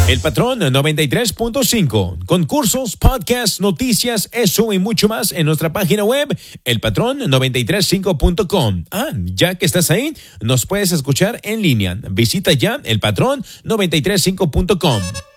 El Patrón 93.5. Concursos, podcasts, noticias, eso y mucho más en nuestra página web, elpatrón935.com. Ya que estás ahí, nos puedes escuchar en línea. Visita ya elpatrón935.com.